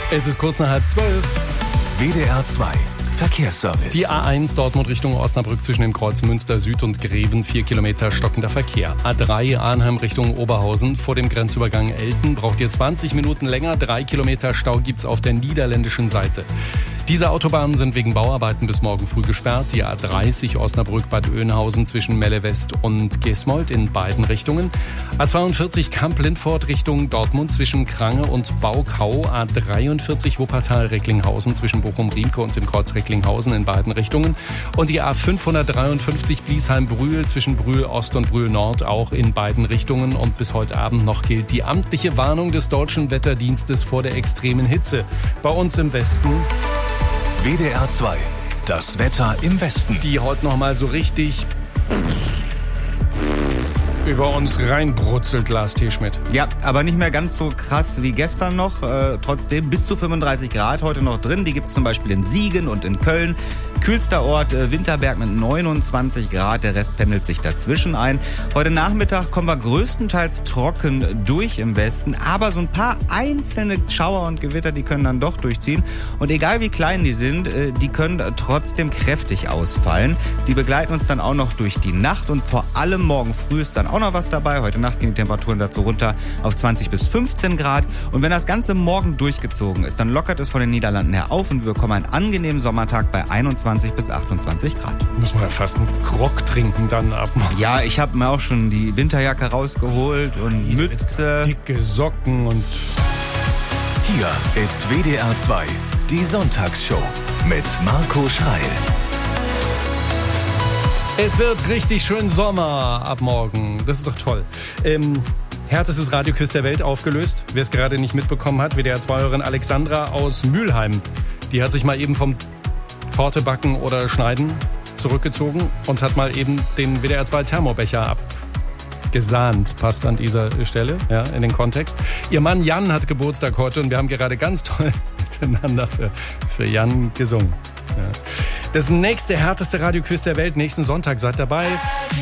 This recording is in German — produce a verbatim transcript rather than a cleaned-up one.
Es ist kurz nach halb zwölf. W D R zwei Verkehrsservice. Die A eins Dortmund Richtung Osnabrück zwischen dem Kreuz Münster Süd und Greven, vier Kilometer stockender Verkehr. A drei Arnhem Richtung Oberhausen vor dem Grenzübergang Elten braucht ihr zwanzig Minuten länger. Drei Kilometer Stau gibt's auf der niederländischen Seite. Diese Autobahnen sind wegen Bauarbeiten bis morgen früh gesperrt. Die A dreißig Osnabrück-Bad Oeynhausen zwischen Melle West und Gesmold in beiden Richtungen. A zweiundvierzig Kamp-Lindfort Richtung Dortmund zwischen Krange und Baukau. A dreiundvierzig Wuppertal-Recklinghausen zwischen Bochum-Riemke und dem Kreuz Recklinghausen in beiden Richtungen. Und die A fünfhundertdreiundfünfzig Bliesheim-Brühl zwischen Brühl Ost und Brühl Nord auch in beiden Richtungen. Und bis heute Abend noch gilt die amtliche Warnung des Deutschen Wetterdienstes vor der extremen Hitze. Bei uns im Westen W D R zwei, das Wetter im Westen. Die heute noch mal so richtig über uns reinbrutzelt, Lars T. Schmidt. Ja, aber nicht mehr ganz so krass wie gestern noch. Äh, trotzdem bis zu fünfunddreißig Grad heute noch drin. Die gibt es zum Beispiel in Siegen und in Köln. Kühlster Ort äh, Winterberg mit neunundzwanzig Grad. Der Rest pendelt sich dazwischen ein. Heute Nachmittag kommen wir größtenteils trocken durch im Westen. Aber so ein paar einzelne Schauer und Gewitter, die können dann doch durchziehen. Und egal wie klein die sind, äh, die können trotzdem kräftig ausfallen. Die begleiten uns dann auch noch durch die Nacht. Und vor allem morgen früh ist dann auch noch was dabei. Heute Nacht gehen die Temperaturen dazu runter auf zwanzig bis fünfzehn Grad. Und wenn das Ganze morgen durchgezogen ist, dann lockert es von den Niederlanden her auf und wir bekommen einen angenehmen Sommertag bei einundzwanzig bis achtundzwanzig Grad. Muss man ja fast einen Grog trinken dann ab. Ja, ich habe mir auch schon die Winterjacke rausgeholt und Hier Mütze. Dicke Socken und... Hier ist W D R zwei, die Sonntagsshow mit Marco Schreil. Es wird richtig schön Sommer ab morgen. Das ist doch toll. Ähm, härtestes Radioquiz der Welt aufgelöst. Wer es gerade nicht mitbekommen hat, W D R zwei-Hörerin Alexandra aus Mülheim. Die hat sich mal eben vom Torte backen oder schneiden zurückgezogen und hat mal eben den W D R zwei Thermobecher abgesahnt. Passt an dieser Stelle, ja, in den Kontext. Ihr Mann Jan hat Geburtstag heute und wir haben gerade ganz toll miteinander für, für Jan gesungen. Ja. Das nächste härteste Radioquiz der Welt nächsten Sonntag. Seid dabei.